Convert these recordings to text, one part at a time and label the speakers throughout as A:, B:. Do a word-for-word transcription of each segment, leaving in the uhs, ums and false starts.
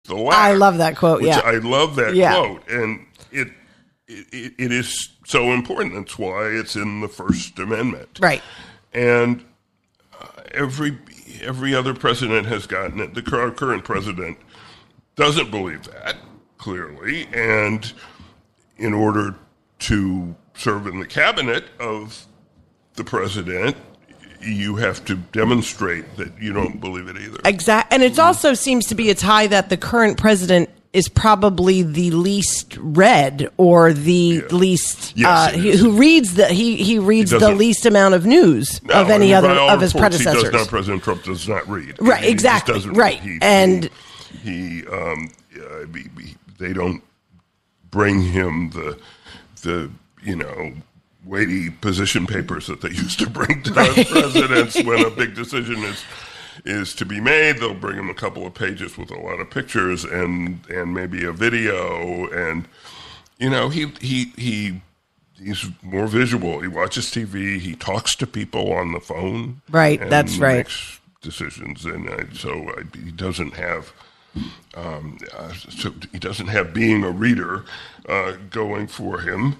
A: the laugh.
B: I love that quote,
A: which
B: yeah.
A: I love that
B: yeah.
A: quote. And it, it it is so important. That's why it's in the First Amendment.
B: Right.
A: And uh, every every other president has gotten it. The current president doesn't believe that, clearly. And in order to serve in the cabinet of the president, you have to demonstrate that you don't believe it either.
B: Exactly. And it also seems to be a tie that the current president is probably the least read or the yeah. least
A: yes,
B: uh, he, who reads the he he reads he the least amount of news no, of any other of his predecessors.
A: He does not, President Trump does not read.
B: Right,
A: he,
B: exactly.
A: He
B: right.
A: He,
B: and
A: he, he um uh, he, he, they don't bring him the the you know weighty position papers that they used to bring to right. presidents when a big decision is is to be made. They'll bring him a couple of pages with a lot of pictures and and maybe a video, and you know he he he he's more visual. He watches T V. He talks to people on the phone.
B: Right, that's right.
A: Makes decisions, and uh, so uh, he doesn't have. Um, uh, so he doesn't have being a reader uh, going for him.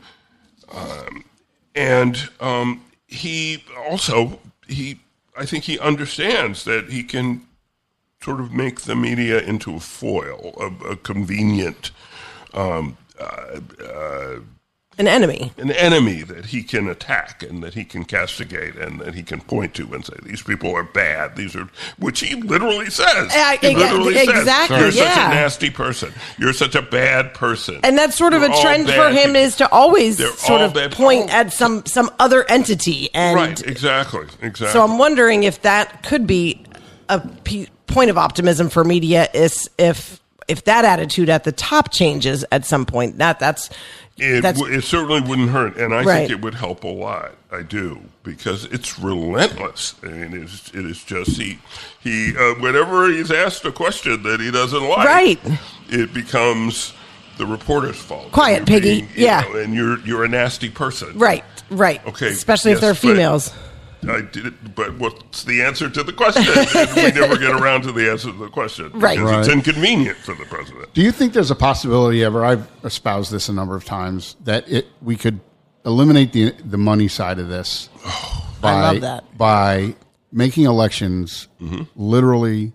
A: Um, And um, he also, he, I think he understands that he can sort of make the media into a foil, a, a convenient, um, uh, uh,
B: an enemy,
A: an enemy that he can attack and that he can castigate and that he can point to and say, these people are bad. These are, which he literally says.
B: Uh,
A: he literally
B: exactly,
A: says, you're
B: yeah.
A: such a nasty person. You're such a bad person.
B: And that's sort of
A: You're
B: a trend for him
A: people.
B: is to always
A: They're
B: sort of
A: bad.
B: point
A: oh.
B: at some, some other entity. And
A: right, exactly, exactly.
B: So I'm wondering if that could be a p- point of optimism for media is if if that attitude at the top changes at some point. That that's
A: It,
B: That's,
A: w- it certainly wouldn't hurt, and I
B: right.
A: think it would help a lot. I do, because it's relentless. I mean, it's, it is just he, he uh, whenever he's asked a question that he doesn't like,
B: right.
A: it becomes the reporter's fault.
B: Quiet, Piggy.
A: Being, you
B: yeah,
A: know, and you're you're a nasty person.
B: Right, right.
A: Okay,
B: especially
A: yes,
B: if they're females.
A: I did it, but what's the answer to the question? And we never get around to the answer to the question.
B: Right.
A: Because
C: right.
A: it's inconvenient for the president.
C: Do you think there's a possibility ever, I've espoused this a number of times, that it we could eliminate the the money side of this
B: oh,
C: by,
B: I love that.
C: by making elections mm-hmm. literally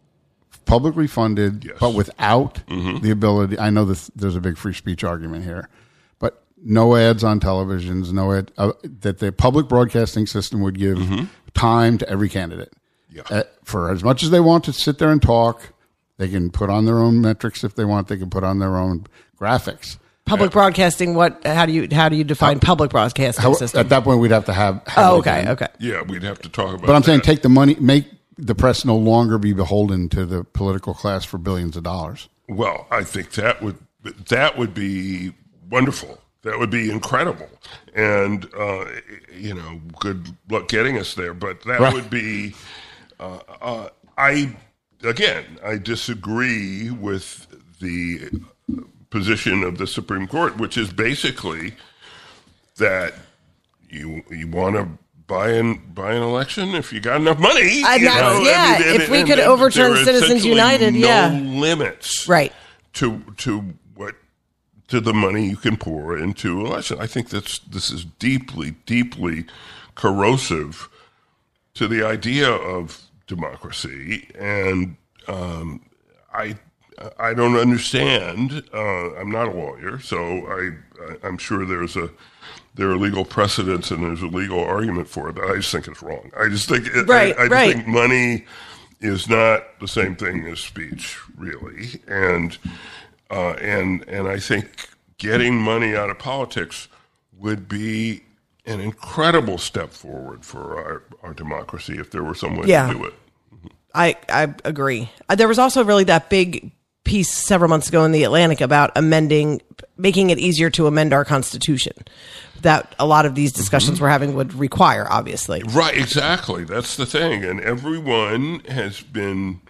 C: publicly funded,
A: yes.
C: but without mm-hmm. the ability, I know that there's a big free speech argument here, but no ads on televisions, no ad, uh, that the public broadcasting system would give mm-hmm. time to every candidate.
A: Yeah.
C: Uh, for as much as they want to sit there and talk, they can put on their own metrics if they want. They can put on their own graphics.
B: Public yeah. broadcasting. What? How do you how do you define how, public broadcasting
C: how,
B: system?
C: At that point, we'd have to have. have
B: oh, okay, okay.
A: Yeah, we'd have to talk about.
C: But I'm
A: that.
C: saying, take the money, make the press no longer be beholden to the political class for billions of dollars.
A: Well, I think that would that would be wonderful. That would be incredible, and uh, you know, good luck getting us there. But that
C: right.
A: would be. Uh, uh, I again, I disagree with the position of the Supreme Court, which is basically that you you want to buy an buy an election if you got enough money.
B: I,
A: you know?
B: Yeah,
A: I mean, and,
B: if we
A: and,
B: could
A: and
B: overturn Citizens United,
A: no
B: yeah,
A: limits,
B: right,
A: to to what to the money you can pour into election. I think that's this is deeply, deeply corrosive to the idea of democracy, and um, I I don't understand. Uh, I'm not a lawyer, so I, I I'm sure there's a there are legal precedents and there's a legal argument for it, but I just think it's wrong. I just think it,
B: right,
A: I, I
B: right.
A: think money is not the same thing as speech, really, and. Uh, and and I think getting money out of politics would be an incredible step forward for our, our democracy if there were some way
B: yeah.
A: to do it. Mm-hmm.
B: I, I agree. Uh, there was also really that big piece several months ago in The Atlantic about amending, making it easier to amend our Constitution. That a lot of these discussions mm-hmm. we're having would require, obviously.
A: Right, exactly. That's the thing. And everyone has been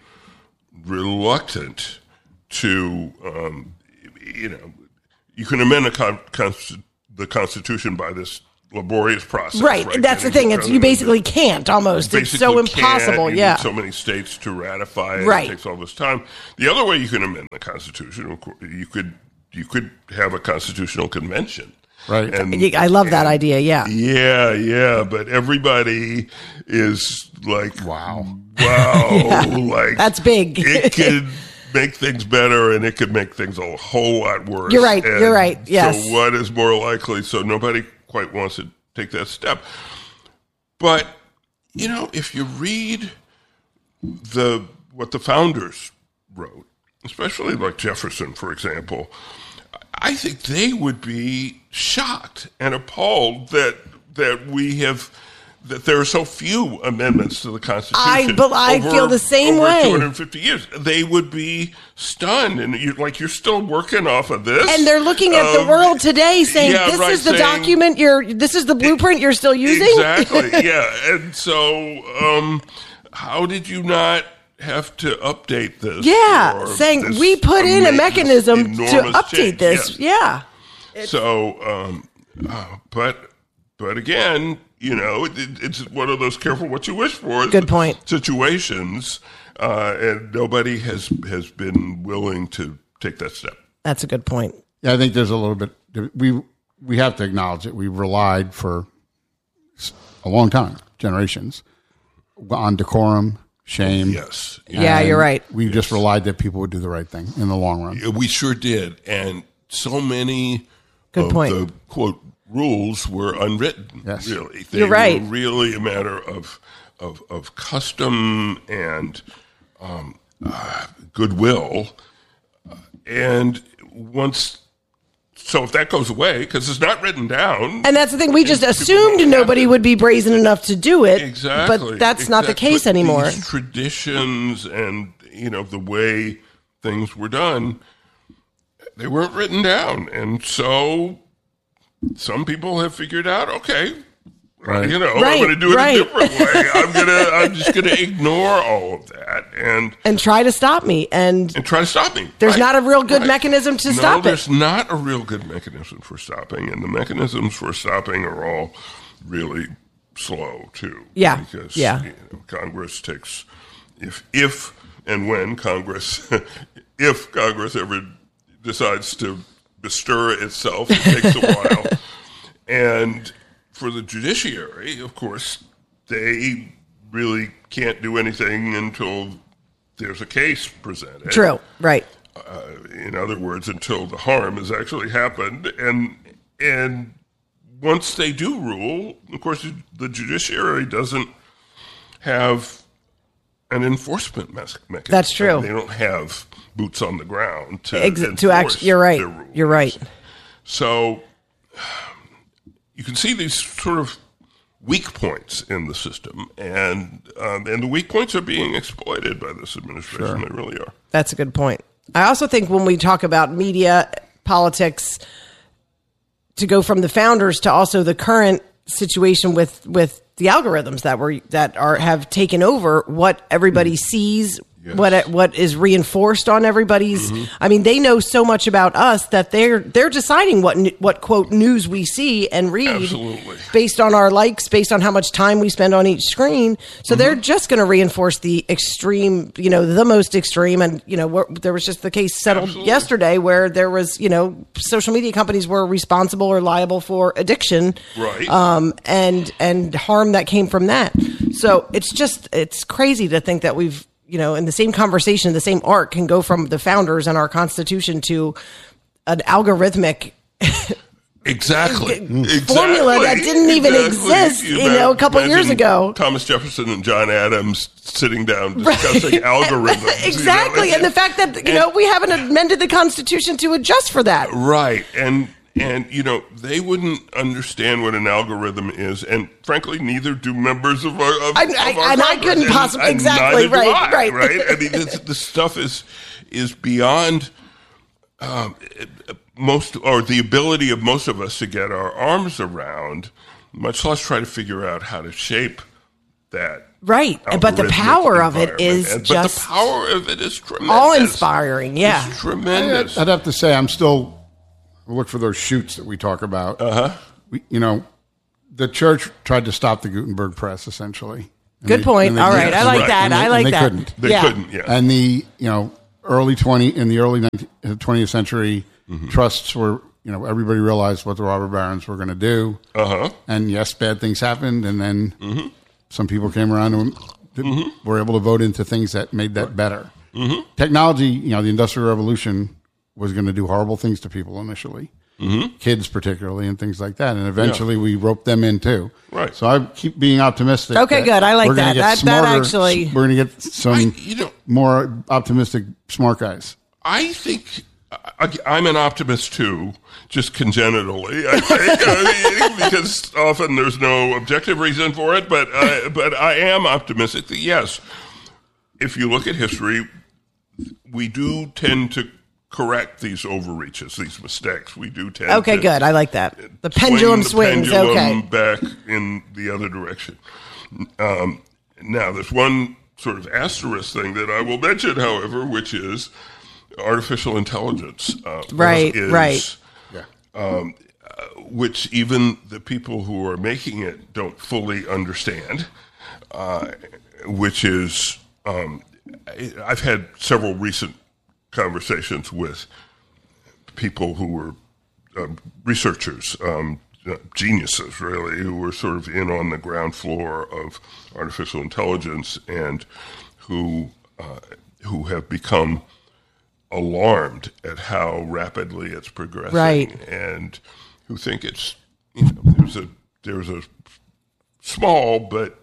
A: reluctant to, um, you know, you can amend the, con- const- the Constitution by this laborious process.
B: Right.
A: right?
B: That's the
A: Getting
B: thing. It's you basically
A: to,
B: can't almost.
A: you
B: It's so
A: basically can't.
B: impossible.
A: You
B: Yeah.
A: need so many states to ratify it.
B: Right.
A: It takes all this time. The other way you can amend the Constitution, of course, you could you could have a constitutional convention.
C: Right.
A: And,
B: I love that
A: and-
B: idea. Yeah.
A: Yeah, yeah, but everybody is like,
C: Wow.
A: wow, like
B: That's big.
A: It could make things better, and it could make things a whole lot worse.
B: You're right,
A: And
B: you're right, yes.
A: So what is more likely? So nobody quite wants to take that step. But you know, if you read the what the founders wrote, especially like Jefferson, for example, I think they would be shocked and appalled that that we have that there are so few amendments to the Constitution.
B: I- but I
A: over-
B: feel the same
A: over
B: way.
A: two hundred fifty years, they would be stunned, and you're like, you're still working off of this,
B: And they're looking at the
A: Um,
B: world today saying,
A: yeah,
B: this
A: right,
B: is the
A: saying-
B: document you're, this is the blueprint you're still using?
A: Exactly, yeah. And so, um, how did you not have to update this?
B: Yeah.
A: or
B: Saying
A: this
B: we put in a
A: ama-
B: mechanism to
A: enormous
B: update
A: change?
B: this.
A: Yes.
B: Yeah.
A: So, um, uh, but but again, you know, it, it's one of those careful what you wish for.
B: Good point.
A: Situations, uh, and nobody has has been willing to take that step.
B: That's a good point.
C: Yeah, I think there's a little bit. We we have to acknowledge it. We've relied for a long time, generations, on decorum, shame.
A: Yes,
B: Yeah, you're right.
C: We just relied that people would do the right thing in the long run.
A: we sure did, and so many
B: Good
A: of
B: point.
A: the quote rules were unwritten.
C: Yes.
A: Really, they
B: You're right.
A: Were really a matter of of of custom and um, uh, goodwill, and once. So if that goes away, because it's not written down,
B: And that's the thing. We just
A: people
B: assumed
A: don't have
B: nobody
A: to-
B: would be brazen enough to do it.
A: exactly,
B: But that's not the
A: exactly.
B: case
A: But
B: anymore.
A: These traditions and you know the way things were done, they weren't written down, and so some people have figured out, okay,
C: Right.
A: you know,
B: Right,
A: I'm going to do it
B: right.
A: a different way. I'm gonna, I'm just going to ignore all of that and
B: And try to stop me. And
A: and try to stop me.
B: There's
A: Right,
B: not a real good
A: right.
B: mechanism to
A: no,
B: stop it.
A: there's not a real good mechanism for stopping, and the mechanisms for stopping are all really slow too.
B: Yeah,
A: because
B: yeah.
A: you know, Congress takes if if and when Congress if Congress ever decides to bestir itself, it takes a while, and for the judiciary, of course, they really can't do anything until there's a case presented.
B: True. Right.
A: Uh, in other words, until the harm has actually happened, and and once they do rule, of course, the judiciary doesn't have an enforcement mes- mechanism.
B: That's true.
A: They don't have boots on the ground to
B: Ex-
A: enforce
B: to act, you're right.
A: their rules.
B: You're right.
A: So you can see these sort of weak points in the system, and um, and the weak points are being exploited by this administration. They really are.
B: That's a good point. I also think when we talk about media, politics, to go from the founders to also the current situation with, with the algorithms that were that are have taken over what everybody sees,
A: Yes.
B: what what is reinforced on everybody's. I mean, they know so much about us that they're they're deciding what n- what quote news we see and read
A: Absolutely.
B: based on our likes, based on how much time we spend on each screen. So they're just going to reinforce the extreme, you know, the most extreme. And you know, where, there was just the case settled
A: Absolutely.
B: yesterday where there was, you know, social media companies were responsible or liable for addiction,
A: Right.
B: um, and and harm that came from that. So it's just it's crazy to think that we've, you know, in the same conversation, the same arc can go from the founders and our Constitution to an algorithmic
A: Exactly. exactly.
B: formula that didn't even exist, you know, a couple
A: imagine
B: years ago.
A: Thomas Jefferson and John Adams sitting down discussing algorithms.
B: Exactly.
A: You know?
B: And the fact that, you know, we haven't amended the Constitution to adjust for that.
A: Right. And and you know, they wouldn't understand what an algorithm is, and frankly, neither do members of our of,
B: I-
A: of
B: I-
A: our
B: and I
A: Congress.
B: couldn't
A: And-
B: possibly-
A: and
B: exactly,
A: neither do
B: right,
A: I,
B: right.
A: right. I mean, this, this stuff is is beyond um, most, or the ability of most of us to get our arms around, much less try to figure out how to shape that.
B: Right. But the
A: algorithmic
B: power of it
A: environment.
B: is
A: And-
B: just
A: but the power of it is tremendous.
B: awe-inspiring. Yeah.
A: It's tremendous.
C: I'd have to say I'm still look for those shoots that we talk about. Uh huh. You know, the church tried to stop the Gutenberg press, essentially. And
B: Good
C: they-
B: point.
C: and they
B: All right.
C: did.
B: I like
A: Right.
B: that.
C: And they-
B: I
C: and
B: like
C: they
B: that.
C: couldn't.
A: They
B: yeah.
A: couldn't, yeah.
C: And the you know early twenty in the early twentieth century
A: Mm-hmm.
C: trusts were you know everybody realized what the robber barons were going to do.
A: Uh huh.
C: And yes, bad things happened, and then
A: Mm-hmm.
C: some people came around and
A: Mm-hmm.
C: were able to vote into things that made that better. Mm-hmm. Technology, you know, the Industrial Revolution was going to do horrible things to people initially, mm-hmm. kids particularly, and things like that. And eventually, we roped them in too.
A: Right.
C: So I keep being optimistic.
B: Okay,
C: that
B: good. I like
C: we're gonna
B: that.
C: get
B: That- that
C: smarter-
B: actually-
C: we're going to get some
A: I, you know,
C: more optimistic, smart guys.
A: I think I, I'm an optimist too, just congenitally, I think, I mean, because often there's no objective reason for it. But I, but I am optimistic that yes, if you look at history, we do tend to correct these overreaches, these mistakes. We do tend.
B: Okay,
A: to
B: good. I like that. The
A: swing
B: pendulum
A: the
B: swings.
A: pendulum
B: Okay.
A: back in the other direction. Um, now, there's one sort of asterisk thing that I will mention, however, which is artificial intelligence. Uh,
B: Right,
A: is,
B: right.
A: Um, uh, which even the people who are making it don't fully understand, uh, which is, um, I- I've had several recent conversations with people who were uh, researchers, um, uh, geniuses, really, who were sort of in on the ground floor of artificial intelligence and who uh, who have become alarmed at how rapidly it's progressing,
B: Right.
A: and who think it's you know there's a there's a small but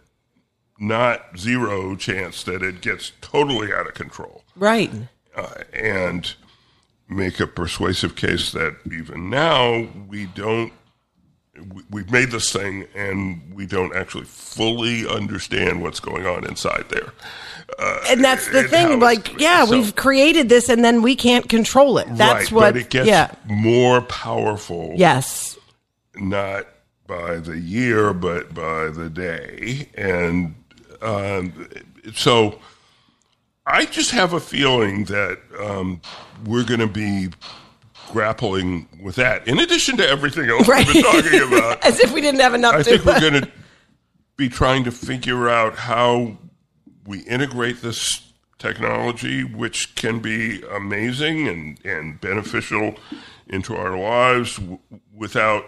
A: not zero chance that it gets totally out of control.
B: Right.
A: Uh, and make a persuasive case that even now we don't, we, we've made this thing and we don't actually fully understand what's going on inside there. Uh,
B: And that's the
A: and how
B: thing.
A: it's
B: Like,
A: doing.
B: yeah,
A: So-
B: we've created this and then we can't control it. That's
A: right,
B: what,
A: but it gets
B: yeah.
A: more powerful.
B: Yes.
A: Not by the year, but by the day. And um, so I just have a feeling that um, we're going to be grappling with that, in addition to everything else
B: Right.
A: we've been talking about.
B: As if we didn't have enough
A: I
B: to
A: think we're going to be trying to figure out how we integrate this technology, which can be amazing and, and beneficial into our lives w- without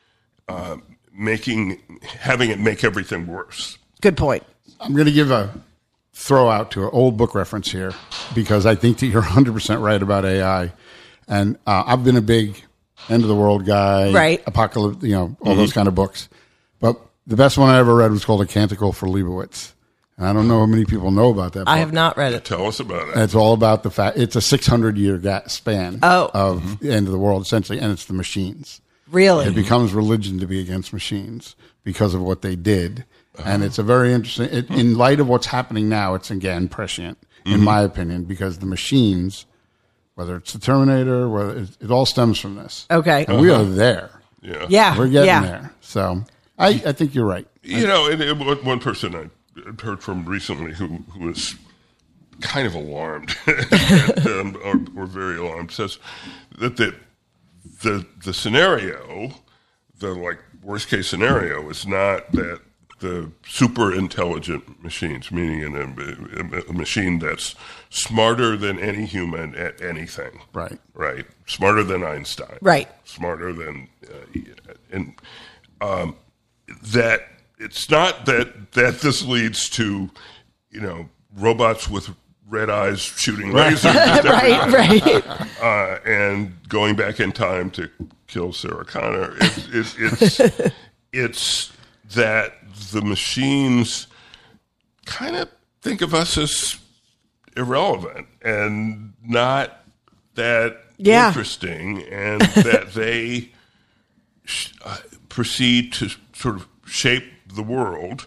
A: uh, making having it make everything worse.
B: Good point.
C: I'm going to give a throw out to an old book reference here because I think that you're one hundred percent right about A I. And uh, I've been a big end of the world guy,
B: Right.
C: apocalypse, you know, all those kind of books. But the best one I ever read was called A Canticle for Leibowitz. And I don't know how many people know about that book.
B: I have not read it.
A: Tell us about it.
C: It's all about the fact it's a six hundred year ga- span
B: Oh.
C: of the end of the world, essentially, and it's the machines.
B: Really?
C: It becomes religion to be against machines because of what they did. And it's a very interesting, it, in light of what's happening now, it's again prescient, in my opinion, because the machines, whether it's the Terminator, whether it, it all stems from this.
B: Okay.
C: And we are there.
A: Yeah.
B: Yeah.
C: We're getting
B: yeah.
C: there. So I, I think you're right.
A: You know, and, and one one person I heard from recently who, who was kind of alarmed, and, um, or, or very alarmed, says that the, the the scenario, the like worst case scenario, is not that the super intelligent machines, meaning in a, a machine that's smarter than any human at anything,
C: Right.
A: right, smarter than Einstein,
B: Right.
A: smarter than, uh, and um, that it's not that that this leads to, you know, robots with red eyes shooting lasers,
B: right, right.
A: uh, and going back in time to kill Sarah Connor. It's it's it's, it's that the machines kind of think of us as irrelevant and not that
B: Yeah.
A: interesting, and that they sh- uh, proceed to sort of shape the world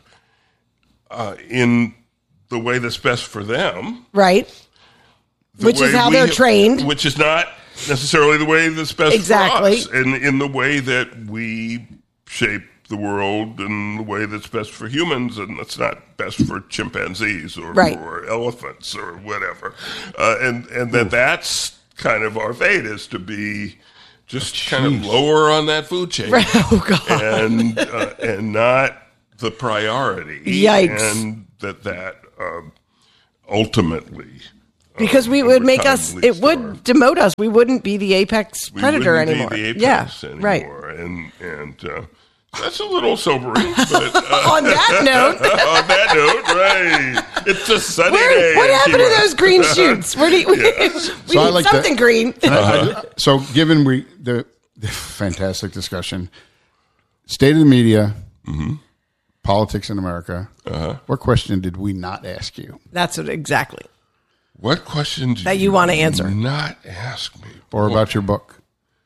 A: uh, in the way that's best for them.
B: Right.
A: the
B: Which is
A: way
B: how
A: we
B: they're
A: have-
B: trained.
A: Which is not necessarily the way that's best
B: Exactly.
A: for us. And in the way that we shape the world and the way that's best for humans, and that's not best for chimpanzees or
B: Right.
A: for elephants or whatever. Uh, and, and that that's kind of our fate, is to be just kind of lower on that food chain.
B: Oh, God.
A: And, uh, and not the priority.
B: Yikes.
A: And that that um, ultimately...
B: Because we
A: uh,
B: would make
A: time
B: us,
A: leads
B: it
A: to
B: would
A: our-
B: demote us. We wouldn't be the apex
A: we
B: predator
A: wouldn't
B: anymore.
A: Be the
B: yeah,
A: apex
B: right.
A: anymore. And, and uh, that's a little sobering. But, uh,
B: On that note,
A: on that note, right. It's a sunny
B: where,
A: day.
B: what
A: in
B: happened
A: Key
B: to
A: West.
B: those green shoots? Where do you, we
A: Yeah.
B: we
C: So
B: need
C: I like
B: something
C: that.
B: green.
C: I- I- so, given we the, the fantastic discussion, state of the media, politics in America,
A: Uh-huh.
C: what question did we not ask you?
B: That's what exactly.
A: What question do
B: That you wanna answer.
A: Not ask me.
C: Or about your book?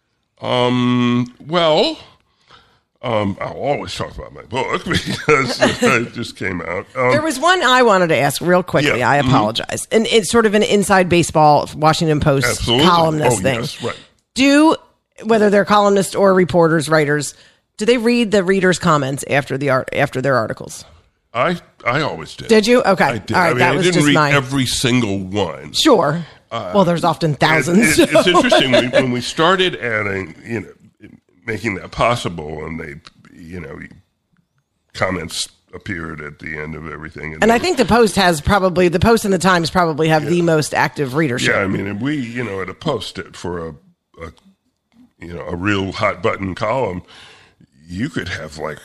A: Um. Well, um, I'll always talk about my book because it just came out. Um,
B: There was one I wanted to ask real quickly.
A: Yeah.
B: I
A: Mhm.
B: apologize. And it's sort of an inside baseball Washington Post
A: Absolutely.
B: columnist
A: Oh,
B: thing.
A: yes, right.
B: Do, whether they're columnists or reporters, writers, do they read the readers' comments after the art after their articles?
A: I I always did.
B: Did you? Okay.
A: I did.
B: All right,
A: I mean,
B: that
A: I
B: was
A: didn't
B: just
A: read
B: my-
A: every single one.
B: Sure. well, there's often thousands.
A: It, it, it's interesting when, when we started adding, you know, making that possible, and they, you know, comments appeared at the end of everything.
B: And I think the Post has probably, the Post and the Times probably have the most active readership.
A: yeah, I mean, and we, you know, at a Post-it for a, a, you know, a real hot button column, you could have like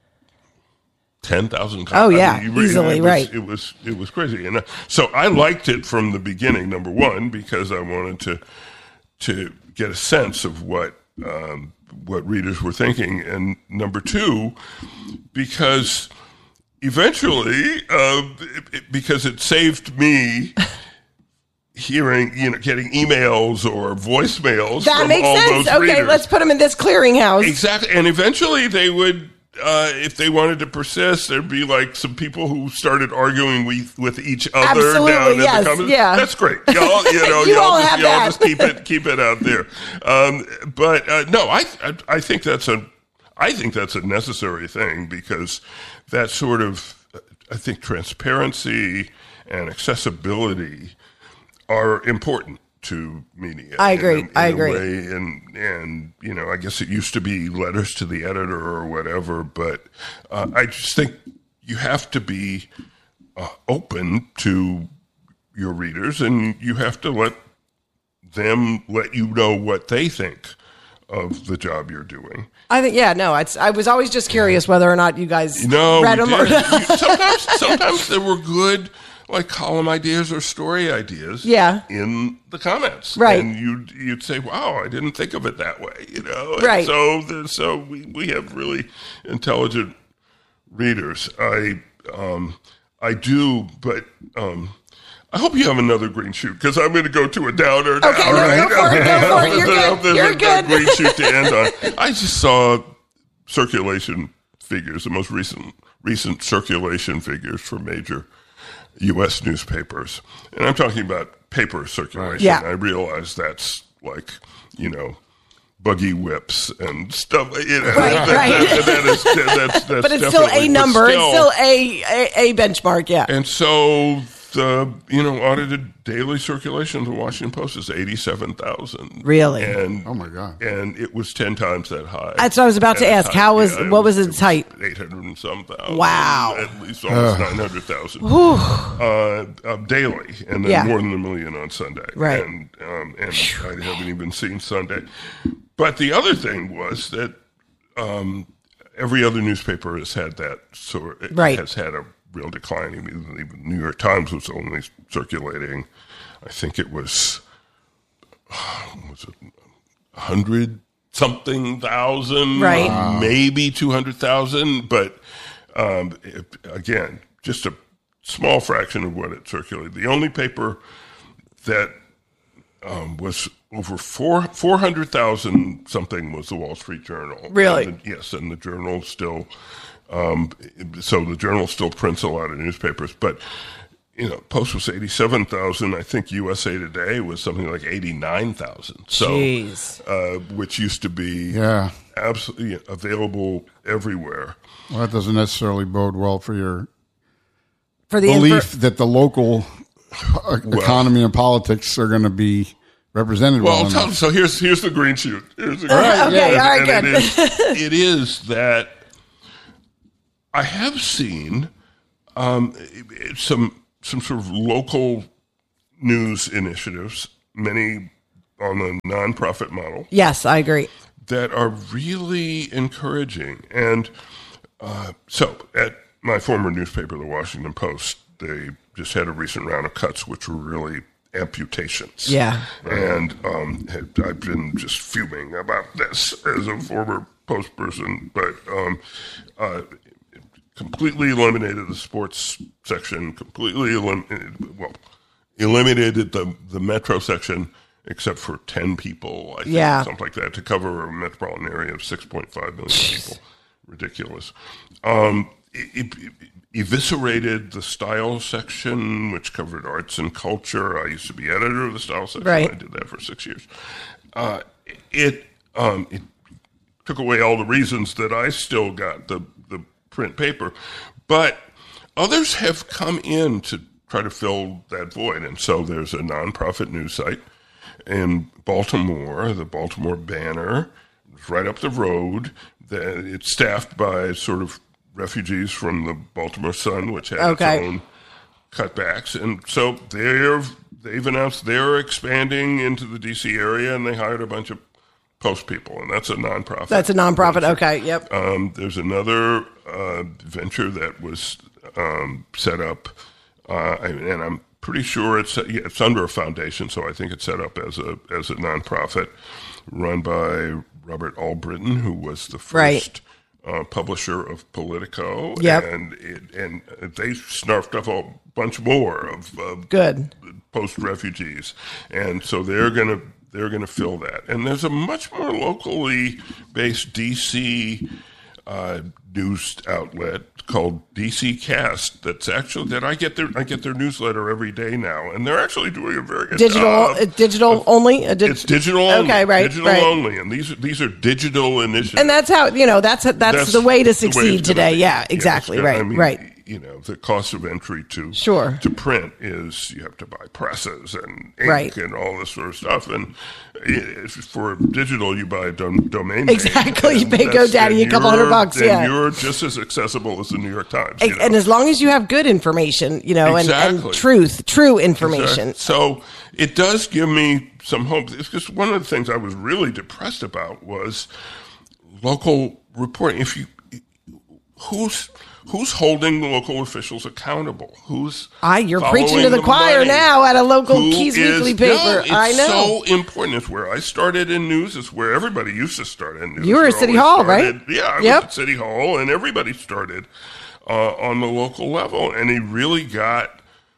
A: ten thousand
B: Oh,
A: comments.
B: yeah,
A: I mean, you read-
B: easily,
A: it was,
B: right.
A: It was it was crazy, and uh, so I liked it from the beginning. Number one, because I wanted to to get a sense of what um, what readers were thinking, and number two, because eventually, uh, it, it- because it saved me. Hearing, you know, getting emails or voicemails
B: That
A: from
B: makes
A: all
B: sense.
A: those
B: Okay,
A: readers.
B: let's put them in this clearinghouse.
A: Exactly. And eventually they would, uh, if they wanted to persist, there'd be like some people who started arguing with, with each other
B: Absolutely,
A: down
B: yes,
A: in the comments.
B: yeah.
A: That's great. Y'all, you know,
B: You
A: y'all,
B: all
A: just,
B: have
A: y'all
B: that.
A: just keep it, keep it out there. Um, but, uh, no, I, I, I think that's a, I think that's a necessary thing because that sort of, I think transparency and accessibility are important to media.
B: I agree.
A: in a- in
B: I
A: a
B: agree.
A: way. And, and, you know, I guess it used to be letters to the editor or whatever, but uh, I just think you have to be uh, open to your readers and you have to let them let you know what they think of the job you're doing.
B: I think, yeah, no, it's, I was always just curious whether or not you guys
A: No,
B: read
A: we
B: them. Or,
A: did. You- sometimes, sometimes there were good, like column ideas or story ideas,
B: Yeah.
A: in the comments,
B: Right.
A: And you'd you'd say, "Wow, I didn't think of it that way," you know, And
B: Right.
A: So, the, so we, we have really intelligent readers. I um I do, but um. I hope you have another green shoot because I'm going to go to a downer now.
B: Okay, no,
A: right?
B: go for it, go for it. You're
A: I
B: good.
A: hope there's
B: You're
A: a- a
B: good.
A: green shoot to end on. I just saw circulation figures, the most recent recent circulation figures for major U S newspapers, and I'm talking about paper circulation.
B: Yeah.
A: I realize that's like, you know, buggy whips and stuff. You know,
B: Right,
A: that,
B: right.
A: that- that is, that- that's, that's
B: but it's still
A: definitely-
B: a
A: but
B: number.
A: still-
B: it's still a, a, a benchmark, yeah.
A: and so the, you know, audited daily circulation of the Washington Post is eighty-seven thousand.
B: Really?
A: And,
C: Oh, my God.
A: And it was ten times that high.
B: That's what I was about to
A: At the
B: ask.
A: time.
B: How was-
A: Yeah,
B: what was its height?
A: eight hundred and some thousand.
B: Wow.
A: At least almost nine hundred thousand. Uh, uh, daily. And then
B: Yeah.
A: more than a million on Sunday.
B: Right.
A: And, um, and I haven't even seen Sunday. But the other thing was that um, every other newspaper has had that sort
B: Right.
A: has had a real decline. Even, even New York Times was only circulating, I think it was, was it a hundred something thousand,
B: Right.
A: or maybe two hundred thousand. But um, it, again, just a small fraction of what it circulated. The only paper that um, was over four four hundred thousand something was the Wall Street Journal.
B: Really?
A: And the, yes, and the Journal still. Um, so the Journal still prints a lot of newspapers, but you know, Post was eighty-seven thousand. I think U S A Today was something like eighty-nine thousand. So,
B: Jeez.
A: uh, which used to be
C: Yeah.
A: absolutely available everywhere.
C: Well, that doesn't necessarily bode well for your
B: For the
C: belief
B: infor-
C: that the local uh, economy and politics are going to be represented well,
A: well
C: enough.
A: tell, so here's here's the green shoot. Here's the green
B: right,
A: shoot.
B: okay,
A: And-
B: all right,
A: and
B: good.
A: It is, it is that I have seen um, some some sort of local news initiatives, many on the nonprofit model,
B: Yes, I agree.
A: that are really encouraging. And uh, so at my former newspaper, the Washington Post, they just had a recent round of cuts, which were really amputations.
B: Yeah.
A: And um, had, I've been just fuming about this as a former Post person, but um, uh, completely eliminated the sports section, completely eliminated, well, eliminated the, the Metro section, except for ten people, I think,
B: Yeah.
A: something like that, to cover a metropolitan area of six point five million people. Ridiculous. Um, it, it, it eviscerated the style section, which covered arts and culture. I used to be editor of the style section.
B: Right.
A: I did that for six years. Uh, it um, it took away all the reasons that I still got the, the print paper. But others have come in to try to fill that void. And so there's a nonprofit news site in Baltimore, the Baltimore Banner, it's right up the road. The, it's staffed by sort of refugees from the Baltimore Sun, which had
B: Okay.
A: its own cutbacks. And so they're, they've announced they're expanding into the D C area, and they hired a bunch of Post people, and that's a nonprofit.
B: That's a nonprofit. Okay, yep.
A: Um, there's another uh, venture that was um, set up, uh, and I'm pretty sure it's yeah, it's under a foundation, so I think it's set up as a as a nonprofit run by Robert Albritton, who was the first
B: Right.
A: uh, publisher of Politico.
B: Yep.
A: And it, and they snarfed up a bunch more of, of
B: Good.
A: post refugees, and so they're gonna they're gonna fill that. And there's a much more locally based D C uh, news outlet called D C Cast. That's actually that I get their I get their newsletter every day now, and they're actually doing a very good
B: Digital,
A: job.
B: uh, digital only. A di-
A: It's digital only.
B: Okay, right,
A: Digital
B: right.
A: only, and these are, these are digital initiatives.
B: And that's how you know that's that's,
A: That's
B: the way to
A: it's
B: succeed
A: gonna
B: today.
A: be.
B: Yeah,
A: it's
B: exactly.
A: gonna-
B: right,
A: I mean,
B: right.
A: You know, the cost of entry to
B: Sure.
A: to print is you have to buy presses and ink
B: Right.
A: and all this sort of stuff. And if for digital, you buy a dom- domain name.
B: Exactly. You
A: and
B: pay
A: that's-
B: GoDaddy
A: and
B: a couple hundred
A: you're-
B: bucks,
A: and
B: yeah.
A: you're just as accessible as the New York Times.
B: And,
A: you know?
B: and as long as you have good information, you know, and, and
A: Exactly.
B: truth, true information.
A: So it does give me some hope. It's just one of the things I was really depressed about was local reporting. If you, who's who's holding the local officials accountable? Who's
B: I, you're
A: following
B: preaching to the choir
A: money?
B: now at a local
A: Who
B: Keys
A: is-
B: Weekly paper.
A: No, it's
B: I know.
A: so important. It's where I started in news. It's where everybody used to start in news.
B: You were at
A: They
B: City
A: always
B: Hall, right?
A: started- Yeah, I
B: Yep.
A: was at City Hall, and everybody started uh, on the local level. And he really got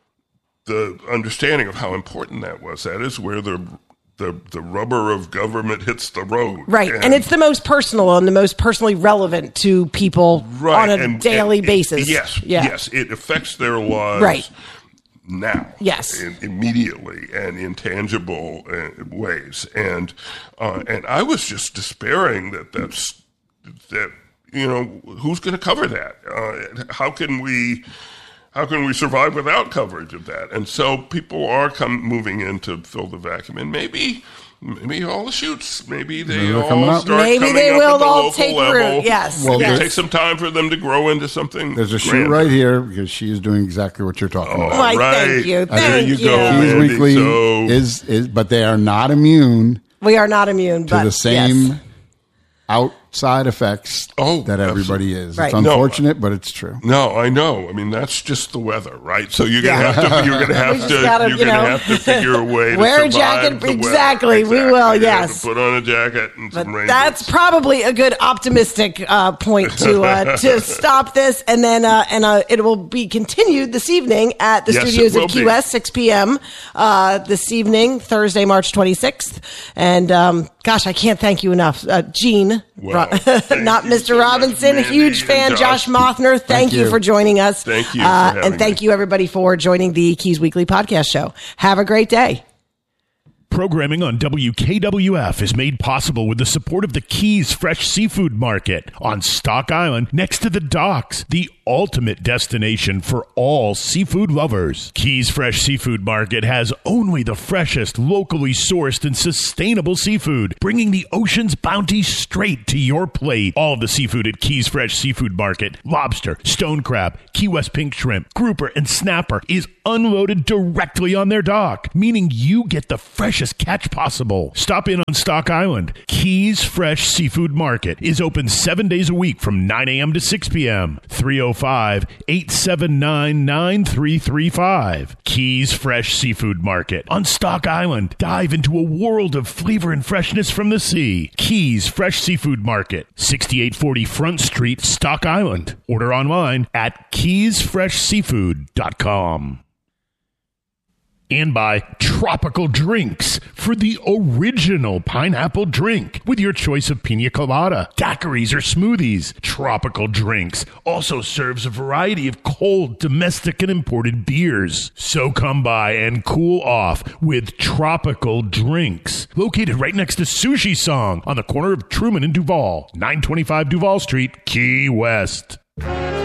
A: the understanding of how important that was. That is where the the, the rubber of government hits the road.
B: Right. And, it's the most personal and the most personally relevant to people
A: right,
B: on a
A: and-
B: daily
A: and-
B: basis.
A: Yes,
B: Yeah.
A: yes. It affects their lives
B: Right.
A: now.
B: Yes.
A: in- immediately and in tangible uh, ways. And uh, and I was just despairing that that's that you know who's going to cover that? Uh, how can we? How can we survive without coverage of that? And so people are come moving in to fill the vacuum, and maybe, maybe all the shoots, maybe they
C: Maybe they're coming
A: all
C: up.
A: start
B: Maybe
A: coming
B: they
A: up
B: will
A: at the
B: all
A: local
B: take
A: level.
B: root. Yes,
C: Well,
A: Maybe
C: yes.
A: it takes some time for them to grow into something.
C: There's a shoot
A: grander.
C: right here because she is doing exactly what you're talking
A: Oh,
C: about.
B: Why,
A: right.
B: thank you,
A: There
B: thank
A: you
B: you.
A: go,
C: Keys
A: Mandy.
C: Weekly
A: So-
C: is, is, but they are not immune
B: We are not immune,
C: to
B: but
C: the same
B: yes.
C: outside effects
A: Oh,
C: that everybody is.
B: Right.
C: It's
B: No.
C: unfortunate, but it's true.
A: No, I know. I mean, that's just the weather, right? So you're gonna
B: Yeah.
A: have to. You're gonna have
B: We just
A: to.
B: gotta,
A: you're
B: you
A: gonna
B: know,
A: have to figure a way to
B: wear a
A: survive
B: jacket.
A: the weather.
B: Exactly, we will,
A: You're gonna have
B: yes.
A: to put on a jacket and
B: But
A: some rain
B: that's
A: boots.
B: probably a good optimistic uh, point to uh, to stop this, and then uh, and uh, it will be continued this evening at the
A: Yes, it
B: studios
A: will
B: of Key
A: be.
B: West, six p.m. Uh, this evening, Thursday, March twenty-sixth. And um, gosh, I can't thank you enough, uh, Gene,
A: Well,
B: Ro-
A: thank
B: not
A: you
B: Mister
A: so much,
B: Robinson.
A: Mandy
B: Huge
A: and
B: fan, Josh
A: Josh.
B: Mothner. Thank,
C: Thank
B: you
C: you.
B: for joining us.
A: Thank you for
B: uh,
A: having
B: and thank
A: me.
B: you everybody for joining the Keys Weekly podcast show. Have a great day.
D: Programming on W K W F is made possible with the support of the Keys Fresh Seafood Market on Stock Island next to the docks, the ultimate destination for all seafood lovers. Keys Fresh Seafood Market has only the freshest, locally sourced, and sustainable seafood, bringing the ocean's bounty straight to your plate. All of the seafood at Keys Fresh Seafood Market, lobster, stone crab, Key West pink shrimp, grouper, and snapper, is unloaded directly on their dock, meaning you get the freshest catch possible. Stop in on Stock Island. Keys Fresh Seafood Market is open seven days a week from nine a.m. to six p.m. three oh five, eight seven nine, nine three three five. Keys Fresh Seafood Market on Stock Island. Dive into a world of flavor and freshness from the sea. Keys Fresh Seafood Market, sixty-eight forty Front Street, Stock Island. Order online at keys fresh seafood dot com. And by Tropical Drinks for the original pineapple drink with your choice of pina colada, daiquiris, or smoothies. Tropical Drinks also serves a variety of cold, domestic, and imported beers. So come by and cool off with Tropical Drinks. Located right next to Sushi Song on the corner of Truman and Duval, nine twenty-five Duval Street, Key West.